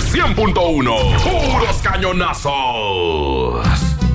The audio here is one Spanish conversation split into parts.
100.1. Puros cañonazos.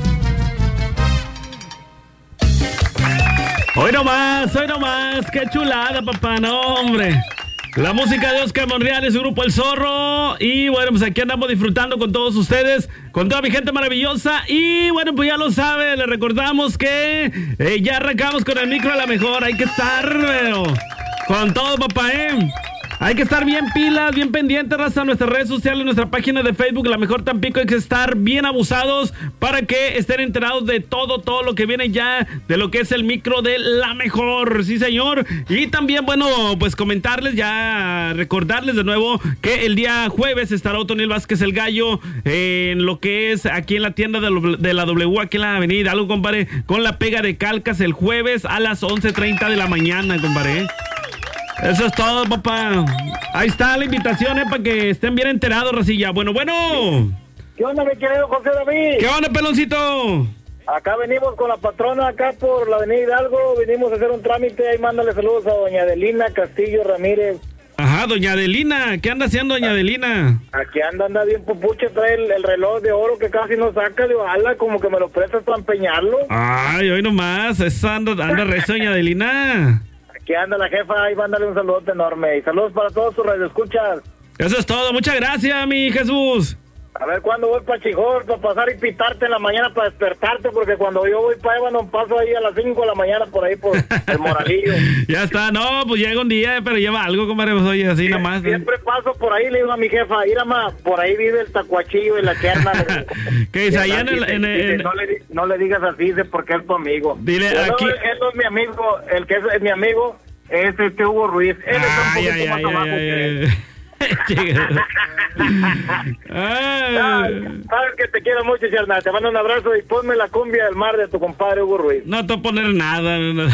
Hoy nomás, qué chulada, papá, no, hombre. La música de Oscar Monreal y su grupo El Zorro. Y bueno, pues aquí andamos disfrutando con todos ustedes, con toda mi gente maravillosa. Y bueno, pues ya lo sabe, le recordamos que ya arrancamos con el micro a la mejor. Hay que estar, pero con todo, papá, Hay que estar bien pilas, bien pendientes, raza, nuestras redes sociales, nuestra página de Facebook, La Mejor Tampico. Hay que estar bien abusados para que estén enterados de todo lo que viene ya de lo que es el micro de La Mejor, sí señor. Y también, bueno, pues comentarles ya, recordarles de nuevo que el día jueves estará Otoniel Vázquez el Gallo en lo que es aquí en la tienda de la W, aquí en la avenida, algo, compadre, con la pega de calcas el jueves a las 11:30 de la mañana, compadre. Eso es todo, papá. Ahí está la invitación, para que estén bien enterados, racilla. Bueno. ¿Qué onda, mi querido José David? ¿Qué onda, peloncito? Acá venimos con la patrona, acá por la avenida Hidalgo. Venimos a hacer un trámite. Ahí mándale saludos a doña Adelina Castillo Ramírez. Ajá, doña Adelina. ¿Qué anda haciendo, doña Adelina? Aquí anda bien pupuche. Trae el reloj de oro que casi no saca. De ojalá, como que me lo prestas para empeñarlo. Ay, hoy nomás. Esa anda rezo, doña Adelina. Aquí anda la jefa, ahí mándale un saludote enorme. Y saludos para todos tus radioescuchas. Eso es todo, muchas gracias, mi Jesús. A ver cuándo voy para Chijor, para pasar y pitarte en la mañana para despertarte, porque cuando yo voy para Ébano paso ahí a las 5 de la mañana por ahí por el Moralillo. Ya está, no, pues llega un día, pero lleva algo, compadre, pues oye, así nomás. Siempre paso por ahí, le digo a mi jefa, Irama, por ahí vive el tacuachillo y la cherna. ¿Qué dice? Allá no le digas así, dice, porque es tu amigo. Dile, bueno, aquí. Él no es mi amigo, el que es mi amigo es Hugo Ruiz. Él está un poquito más abajo que él. Sabes que te quiero mucho, Cherna. Te mando un abrazo y ponme la cumbia del mar de tu compadre Hugo Ruiz. No te voy a poner nada. No,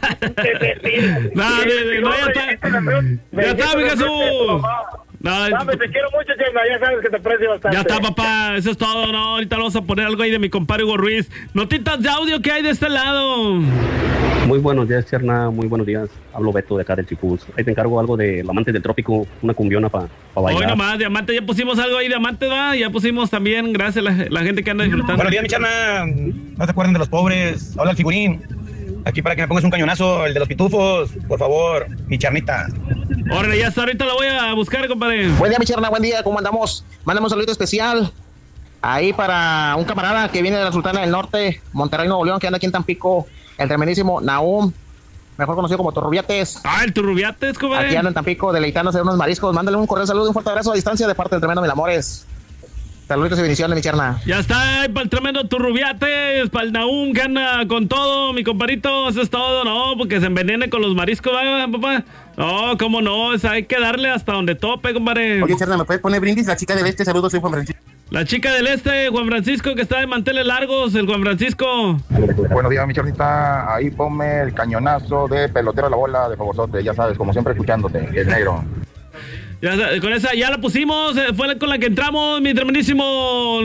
ya está, mi Jesús. No, te quiero mucho, Cherna, ya sabes que te aprecio bastante. Ya está, papá, eso es todo, no, ahorita vamos a poner algo ahí de mi compadre Hugo Ruiz. Notitas de audio que hay de este lado. Muy buenos días, Cherna, muy buenos días. Hablo Beto de acá del Chipús. Ahí te encargo algo de Amantes del Trópico, una cumbiona para bailar. Hoy nomás, Diamante, ya pusimos algo ahí, Diamante, va, ya pusimos también, gracias a la gente que anda disfrutando. Buenos días, mi Cherna, no se acuerdan de los pobres, habla el figurín. Aquí para que me pongas un cañonazo, el de los pitufos, por favor, mi Chernita. Órale, ya está, ahorita lo voy a buscar, compadre. Buen día, mi Cherna, buen día, ¿cómo andamos? Mándame un saludo especial ahí para un camarada que viene de la Sultana del Norte, Monterrey, Nuevo León, que anda aquí en Tampico, el tremendísimo Nahum, mejor conocido como Turrubiates. Ah, el Turrubiates, compadre. Aquí anda en Tampico, deleitándose de unos mariscos. Mándale un cordial saludo, un fuerte abrazo a distancia de parte del tremendo Mil Amores. Saluditos y bendiciones, mi Cherna. Ya está, para el tremendo Turrubiates, para el Nahum, que anda con todo, mi compadrito, eso es todo, no, porque se envenene con los mariscos, ¿verdad, papá? No, cómo no, hay que darle hasta donde tope, compadre. Oye, Cherna, ¿me puedes poner brindis? La chica del este, saludos, soy Juan Francisco. La chica del este, Juan Francisco, que está de manteles largos, el Juan Francisco. Buenos días, mi Chernita, ahí ponme el cañonazo de pelotero a la bola de favorzote, ya sabes, como siempre escuchándote, el negro. Ya, con esa ya la pusimos, fue con la que entramos, mi tremendísimo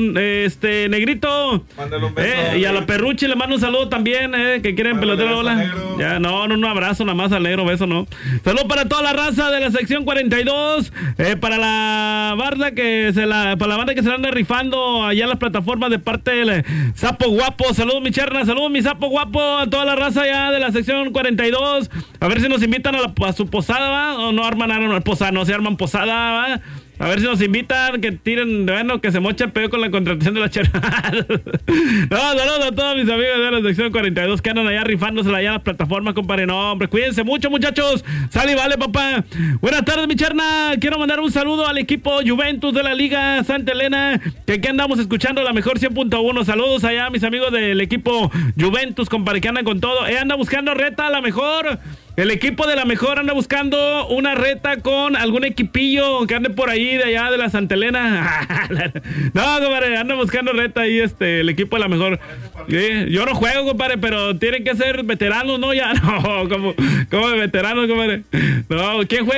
negrito. Mándale un beso. Y a la Perruchi le mando un saludo también, que quieren pelotero bola. Ya, no, un abrazo nada más al negro, beso, no. Saludos para toda la raza de la sección 42, para la banda que se la anda rifando allá en las plataformas de parte del Sapo Guapo. Saludos, mi Cherna, saludos, mi Sapo Guapo, a toda la raza ya de la sección 42. A ver si nos invitan a su posada, ¿va? O no arman posada, no se arman posada, ¿va? A ver si nos invitan, que tiren, bueno, que se mocha el pedo con la contratación de la Cherna. No, saludos a todos mis amigos de la sección 42 que andan allá rifándosela allá en las plataformas, compadre. No, hombre, cuídense mucho, muchachos. Sale y vale, papá. Buenas tardes, mi Cherna. Quiero mandar un saludo al equipo Juventus de la Liga Santa Elena, que aquí andamos escuchando la mejor 100.1. Saludos allá a mis amigos del equipo Juventus, compadre, que andan con todo. Anda buscando reta a la mejor. El equipo de la mejor anda buscando una reta con algún equipillo que ande por ahí de allá de la Santa Elena. No, compadre, anda buscando reta ahí el equipo de la mejor. Yo no juego, compadre, pero tienen que ser veteranos, ¿no? Ya, no, como de veteranos, compadre. No, ¿quién juega?